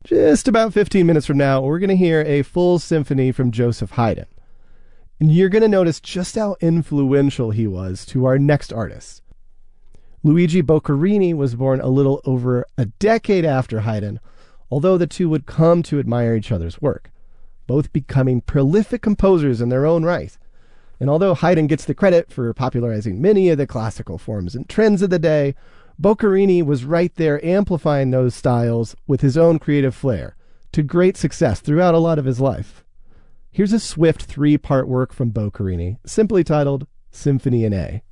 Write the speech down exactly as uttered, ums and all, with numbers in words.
Just about fifteen minutes from now, we're going to hear a full symphony from Joseph Haydn. And you're going to notice just how influential he was to our next artist. Luigi Boccherini was born a little over a decade after Haydn, although the two would come to admire each other's work, both becoming prolific composers in their own right. And although Haydn gets the credit for popularizing many of the classical forms and trends of the day, Boccherini was right there amplifying those styles with his own creative flair, to great success throughout a lot of his life. Here's a swift three-part work from Boccherini, simply titled Symphony in A.